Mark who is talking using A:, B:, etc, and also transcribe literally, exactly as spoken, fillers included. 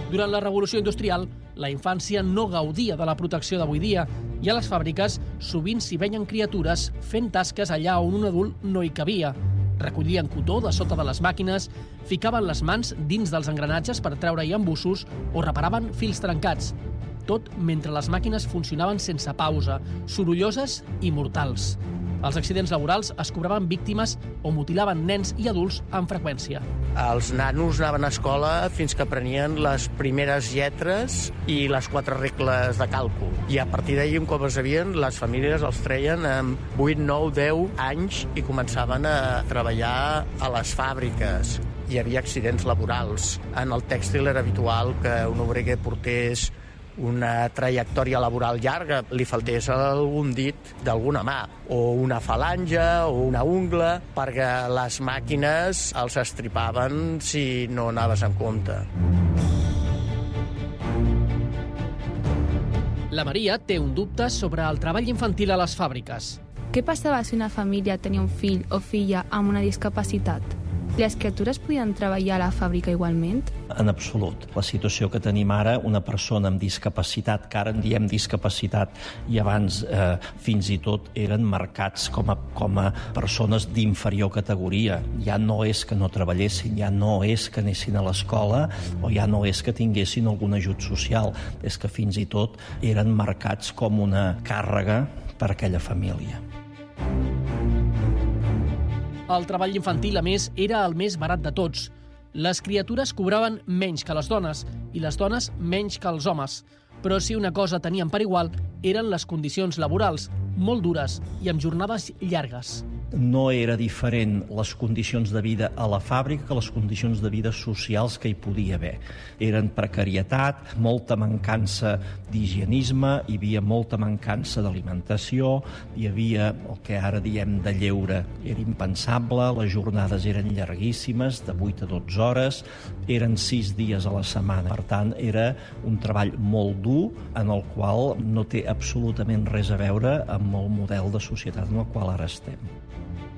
A: Durant la revolució industrial, la infància no gaudia de la protecció d'avui dia i a les fàbriques sovint s'hi veien criatures fent tasques allà on un adult no hi cabia. Recollien cotó de sota de les màquines, ficaven les mans dins dels engranatges per treure-hi embussos o reparaven fils trencats. Tot mentre les màquines funcionaven sense pausa, sorolloses i mortals. Els accidents laborals es cobraven víctimes o mutilaven nens i adults amb freqüència.
B: Els nanos anaven a escola fins que aprenien les primeres lletres i les quatre regles de càlcul. I a partir d'ahir, un cop es sabien, les famílies els treien amb vuit, nou, deu anys i començaven a treballar a les fàbriques. Hi havia accidents laborals. En el tèxtil era habitual que un obrer que portés una trajectòria laboral llarga li faltés algun dit d'alguna mà, o una falange o una ungla, perquè les màquines els estripaven si no anaves en compte.
A: La Maria té un dubte sobre el treball infantil a les fàbriques.
C: Què passava si una família tenia un fill o filla amb una discapacitat? Les criatures podien treballar a la fàbrica igualment?
D: En absolut. La situació que tenim ara, una persona amb discapacitat, que ara en diem discapacitat, i abans eh, fins i tot eren marcats com a, com a persones d'inferior categoria. Ja no és que no treballessin, ja no és que anessin a l'escola o ja no és que tinguessin algun ajut social. És que fins i tot eren marcats com una càrrega per a aquella família.
A: El treball infantil, a més, era el més barat de tots. Les criatures cobraven menys que les dones i les dones menys que els homes. Però si una cosa tenien per igual eren les condicions laborals, molt dures i amb jornades llargues.
D: No era diferent les condicions de vida a la fàbrica que les condicions de vida socials que hi podia haver. Eren precarietat, molta mancança d'higienisme, hi havia molta mancança d'alimentació, hi havia el que ara diem de lleure, era impensable, les jornades eren llarguíssimes, de vuit a dotze hores, eren sis dies a la setmana. Per tant, era un treball molt dur en el qual no té absolutament res a veure amb el model de societat en el qual ara estem.